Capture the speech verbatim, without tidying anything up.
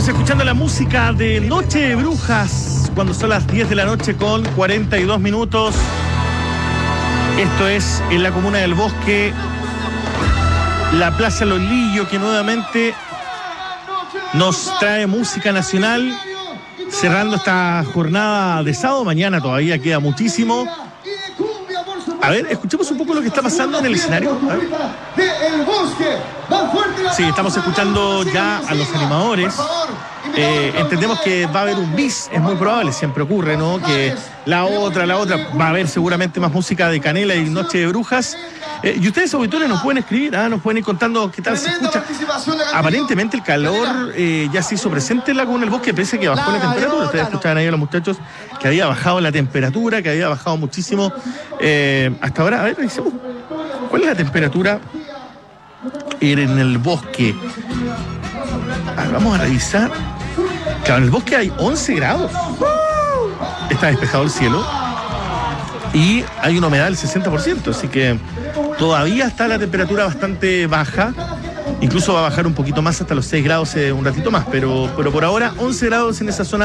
Estamos escuchando la música de Noche de Brujas cuando son las diez de la noche con cuarenta y dos minutos. Esto es en la comuna del Bosque, la Plaza Los Lillos, que nuevamente nos trae música nacional, cerrando esta jornada de sábado. Mañana todavía queda muchísimo. A ver, escuchemos un poco lo que está pasando en el escenario. Sí, estamos escuchando ya a los animadores. Eh, entendemos que va a haber un bis, es muy probable, siempre ocurre, ¿no? Que la otra, la otra, va a haber seguramente más música de Canela y Noche de Brujas. Eh, y ustedes, auditores, nos pueden escribir, ¿ah? Nos pueden ir contando qué tal se escucha. Aparentemente el calor eh, ya se hizo presente en la comuna del Bosque, pese a que bajó la temperatura. Ustedes escuchaban ahí a los muchachos que había bajado la temperatura, que había bajado muchísimo. Eh, hasta ahora, a ver, revisemos. ¿Cuál es la temperatura en el Bosque? A ver, vamos a revisar. Claro, en el Bosque hay once grados. Está despejado el cielo. Y hay una humedad del sesenta por ciento, así que todavía está la temperatura bastante baja. Incluso va a bajar un poquito más hasta los seis grados eh, un ratito más, pero, pero por ahora once grados en esa zona